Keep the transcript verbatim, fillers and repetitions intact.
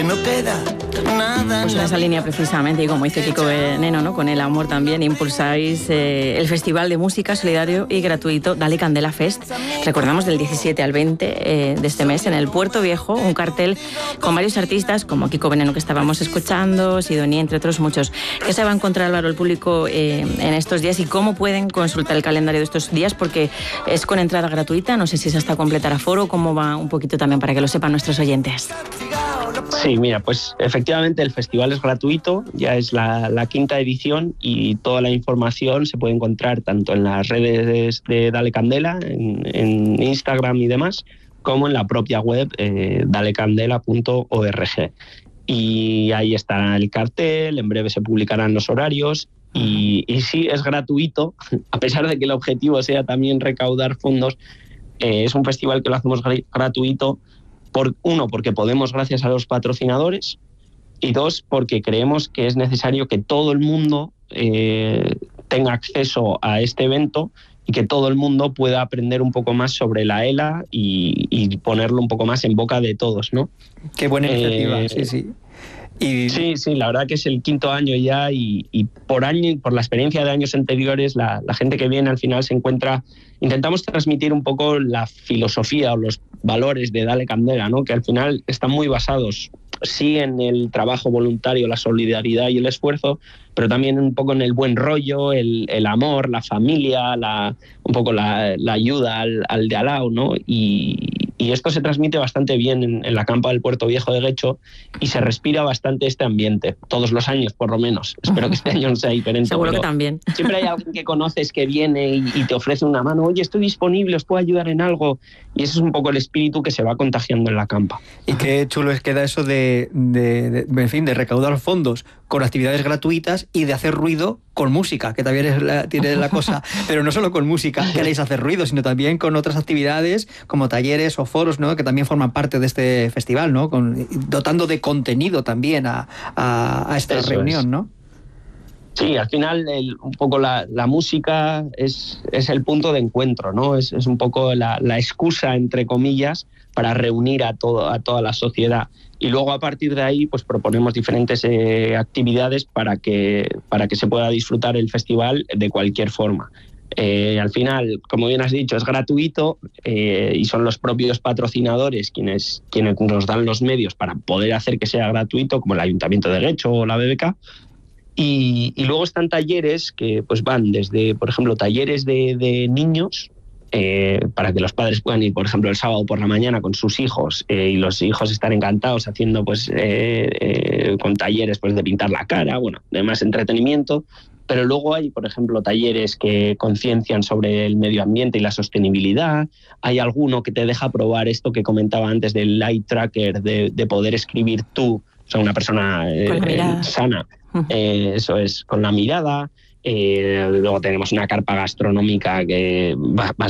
No queda nada. Pues en esa línea precisamente, y como dice Kiko Veneno, ¿no? Con el amor también impulsáis eh, el Festival de Música Solidario y Gratuito Dale Candela Fest. Recordamos del diecisiete al veinte eh, de este mes en el Puerto Viejo, un cartel con varios artistas como Kiko Veneno que estábamos escuchando, Sidoní, entre otros muchos. ¿Qué se va a encontrar, Álvaro, el público eh, en estos días y cómo pueden consultar el calendario de estos días? Porque es con entrada gratuita, no sé si es hasta completar aforo, cómo va un poquito también para que lo sepan nuestros oyentes. Sí, mira, pues efectivamente el festival es gratuito, ya es la, la quinta edición y toda la información se puede encontrar tanto en las redes de Dale Candela, en, en Instagram y demás, como en la propia web eh, dale candela punto org. Y ahí está el cartel, en breve se publicarán los horarios y, y sí, es gratuito, a pesar de que el objetivo sea también recaudar fondos. Eh, es un festival que lo hacemos gr- gratuito. Por, uno, porque podemos gracias a los patrocinadores, y dos, porque creemos que es necesario que todo el mundo eh, tenga acceso a este evento y que todo el mundo pueda aprender un poco más sobre la E L A y, y ponerlo un poco más en boca de todos, ¿no? Qué buena iniciativa, Eh, sí, sí. Y... Sí, sí, la verdad que es el quinto año ya y, y por año, por la experiencia de años anteriores, la, la gente que viene al final se encuentra... Intentamos transmitir un poco la filosofía o los valores de Dale Candela, ¿no? Que al final están muy basados, sí, en el trabajo voluntario, la solidaridad y el esfuerzo, pero también un poco en el buen rollo, el, el amor, la familia, la, un poco la, la ayuda al, al de al lado, ¿no? Y, y esto se transmite bastante bien en, en la campa del Puerto Viejo de Guecho y se respira bastante este ambiente, todos los años por lo menos. Espero que este año no sea diferente. Seguro que también. Siempre hay alguien que conoces que viene y, y te ofrece una mano, oye, estoy disponible, os puedo ayudar en algo, y ese es un poco el espíritu que se va contagiando en la campa. Y qué chulo es queda eso de, de, de, en fin, de recaudar fondos con actividades gratuitas y de hacer ruido con música, que también es la, tiene la cosa, pero no solo con música queréis hacer ruido, sino también con otras actividades como talleres o foros, ¿no? Que también forman parte de este festival, ¿no? Con, dotando de contenido también a, a, a esta Eso reunión, es. ¿no? Sí, al final el, un poco la, la música es, es el punto de encuentro, ¿no? Es, es un poco la, la excusa, entre comillas, para reunir a, todo, a toda la sociedad. Y luego a partir de ahí pues proponemos diferentes eh, actividades para que, para que se pueda disfrutar el festival de cualquier forma. Eh, al final, como bien has dicho, es gratuito eh, y son los propios patrocinadores quienes, quienes nos dan los medios para poder hacer que sea gratuito, como el Ayuntamiento de Guecho o la B B K. Y, y luego están talleres que pues van desde, por ejemplo, talleres de, de niños, eh, para que los padres puedan ir, por ejemplo, el sábado por la mañana con sus hijos eh, y los hijos están encantados haciendo pues eh, eh, con talleres pues de pintar la cara, bueno, de más entretenimiento. Pero luego hay, por ejemplo, talleres que conciencian sobre el medio ambiente y la sostenibilidad. Hay alguno que te deja probar esto que comentaba antes del light tracker, de, de poder escribir tú, o sea, una persona eh, eh, sana. Eh, eso es, con la mirada. Eh, luego tenemos una carpa gastronómica que va, va